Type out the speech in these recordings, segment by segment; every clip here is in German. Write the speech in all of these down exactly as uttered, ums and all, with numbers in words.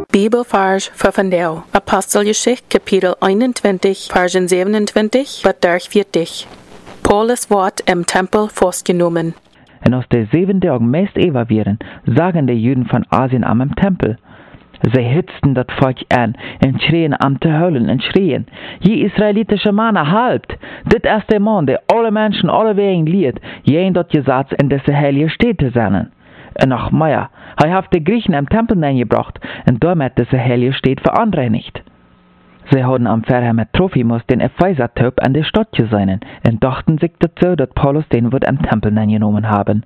Bibelvers voor vandaag. Apostelgeschichte kapitel eenentwintig, versen zevenentwintig tot dertig. Paulus wordt im Tempel vastgenommen. En als de zeven dagen meest eeuwig waren, zagen de Juden van Asien am im Tempel. Zij hitzten dat volk aan en schreien am te huilen en schreien: Je Israelitische mannen, halbt! Dit is de man, die alle mensen alle wegen leert, jeen dat je zat in deze heilige steden zijn. En nog meer, hij heeft de Griechen im Tempel neergebracht en daarmee deze heilige stad veranreinigt. Zij hadden am verher met Trophimus den Epheser-Typ an de Stadt gesehen en dachten sich dazu, dat Paulus den wird im Tempel neergenomen haben.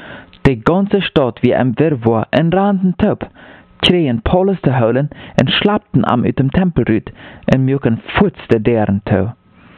Die ganze Stadt wie ein Wirrwarr en randen Typ, schreien Paulus te huilen en schlapten am uit dem Tempelrüt en mögen futzte deren toe.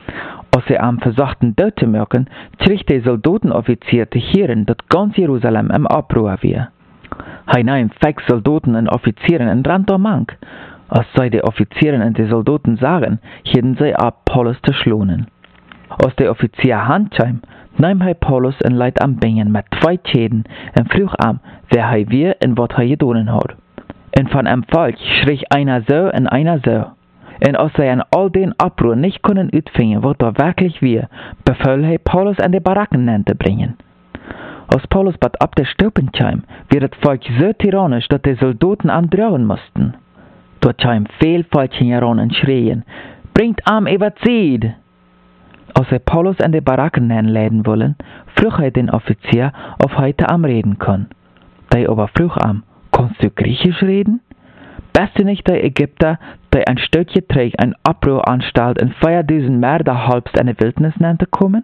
Als sie am versuchten dood te mögen, schrieg der Soldatenoffizier te hören, dat ganz Jerusalem im Abruhr wir. Hij nahm fünf Soldaten en Offizieren en rand mank. Als zij de Offizieren en de Soldaten sagen, hielten sie ab, Paulus te schlonen. Als der Offizier handscham, nahm hij Paulus en leid am Bingen mit zwei Schäden en vroeg am, wer hij weer en wat hij gedonen had. En van hem volk schrie einer so en einer so. En als zij an all den Abruhr nicht können uitvinden, wat er wirklich wir, befahl hij Paulus an de Baracken neer te bringen. Als Paulus bad ab der Stupen kam, wird het volk so tyrannisch, dat de Soldaten am drauen mussten. Dort kam veel volk heran en schreien: Bringt am Evazied! Als er Paulus an de Baracken neerleiden wollen, vroeg hij den Offizier, of hij te am reden kon. Der aber vroeg am: Kannst du Griechisch reden? Bist du nicht der Ägypter, der ein Stückchen trägt, ein Abruhr anstalt und viertausend Mörder halbst in die Wildnis nannte kommen?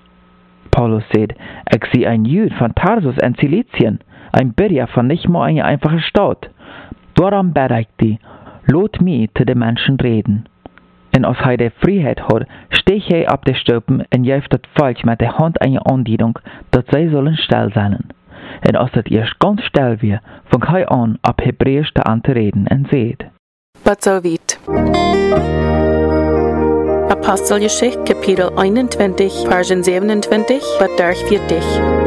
Paulus sagt: Ich sehe ein Jud von Tarsus in Cilizien, ein Bürger von nicht mal einer einfachen Stadt. Darum bitte ich dich, lot mich zu den Menschen reden. Und als er die Freiheit hat, steht er ab der Stupen und jäft das Volk mit der Hand eine Andienung, dass sie sollen still sein. Und als das erst ganz still wird, fängt er an, ab Hebräisch an zu reden und sagt: But so weit. Apostelgeschichte kapitel eenentwintig, versen zevenentwintig tot dertig.